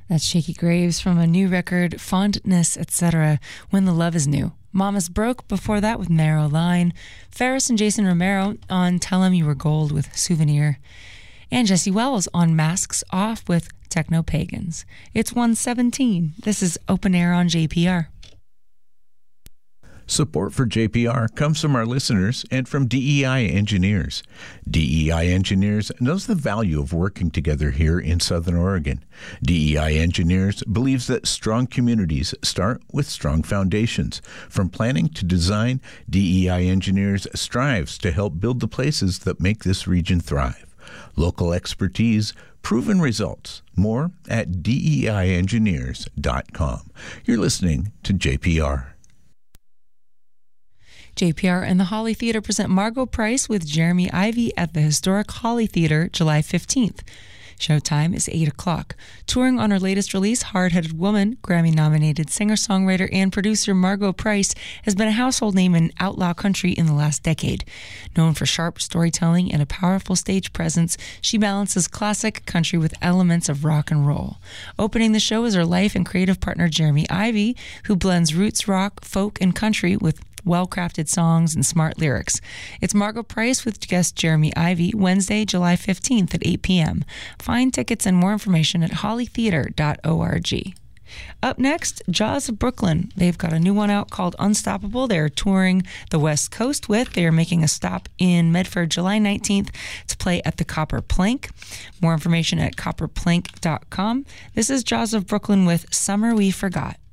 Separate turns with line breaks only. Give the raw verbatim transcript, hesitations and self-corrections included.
That's Shaky Graves from a new record, Fondness, et cetera, When the Love Is New. Mama's Broke before that with Narrow Line. Ferris and Jason Romero on Tell 'Em You Were Gold with Souvenir. And Jesse Wells on Masks Off with Techno Pagans. It's one seventeen. This is Open Air on J P R.
Support for J P R comes from our listeners and from D E I Engineers. D E I Engineers knows the value of working together here in Southern Oregon. D E I Engineers believes that strong communities start with strong foundations. From planning to design, D E I Engineers strives to help build the places that make this region thrive. Local expertise, proven results. More at D E I engineers dot com. You're listening to J P R.
J P R and the Holly Theatre present Margot Price with Jeremy Ivy at the historic Holly Theatre, July fifteenth. Showtime is eight o'clock. Touring on her latest release, Hard-Headed Woman, Grammy-nominated singer-songwriter and producer Margot Price has been a household name in outlaw country in the last decade. Known for sharp storytelling and a powerful stage presence, she balances classic country with elements of rock and roll. Opening the show is her life and creative partner Jeremy Ivy, who blends roots rock, folk, and country with well-crafted songs and smart lyrics. It's Margot Price with guest Jeremy Ivy, Wednesday, July fifteenth at eight p.m. Find tickets and more information at holly theatre dot org. Up next, Jaws of Brooklyn. They've got a new one out called Unstoppable. They're touring the West Coast with. They are making a stop in Medford July nineteenth to play at the Copper Plank. More information at copper plank dot com. This is Jaws of Brooklyn with Summer We Forgot.